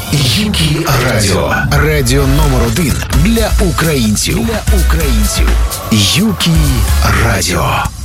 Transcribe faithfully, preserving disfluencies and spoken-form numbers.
Юкі Радіо. Радіо номер один для українців. Для українців. Юкі Радіо.